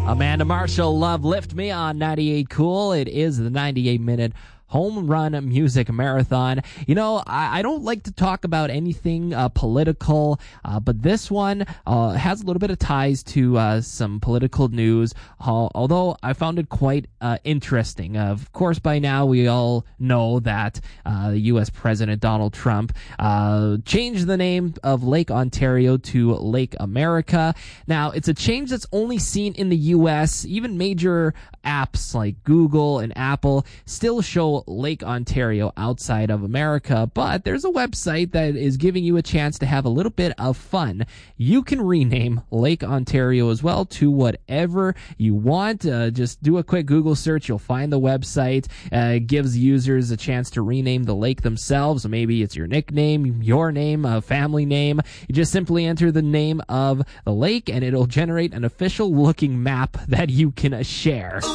Amanda Marshall, Love Lift Me on 98 Cool. It is the 98-minute home run music marathon. You know, I don't like to talk about anything political, but this one has a little bit of ties to some political news, although I found it quite interesting. Of course, by now we all know that the U.S. President Donald Trump changed the name of Lake Ontario to Lake America. Now, it's a change that's only seen in the U.S. Even major apps like Google and Apple still show Lake Ontario outside of America, but there's a website that is giving you a chance to have a little bit of fun. You can rename Lake Ontario as well to whatever you want. Just do a quick Google search. You'll find the website. It gives users a chance to rename the lake themselves. Maybe it's your nickname, your name, a family name. You just simply enter the name of the lake, and it'll generate an official looking map that you can share.